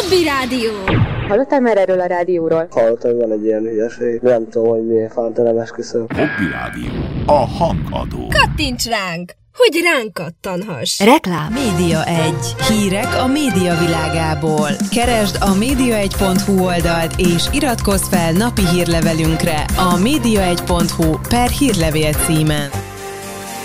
Hobby Rádió! Hallottál már erről a rádióról? Hallottam, hogy van egy ilyen hülyeség. Nem tudom, hogy miért fánt, nem esküszöm. Hobby Rádió. A hangadó. Kattints ránk, hogy ránk kattanhass. Reklám. Média 1. Hírek a média világából. Keresd a média1.hu oldalt és iratkozz fel napi hírlevelünkre a média1.hu/hírlevél címen.